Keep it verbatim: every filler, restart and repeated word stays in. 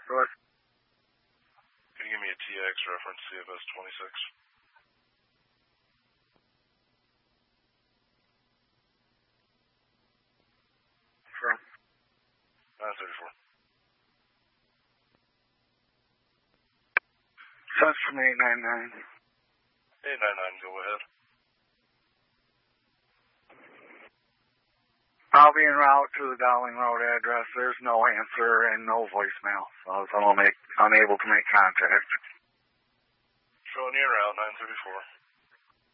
Sure. Can you give me a T X reference, C F S twenty-six? Sure. nine thirty-four. That's from eight nine nine. eight nine nine, go ahead. I'll be en route to the Dowling Road address. There's no answer and no voicemail, so I'm make, unable to make contact. Showing you around nine thirty-four.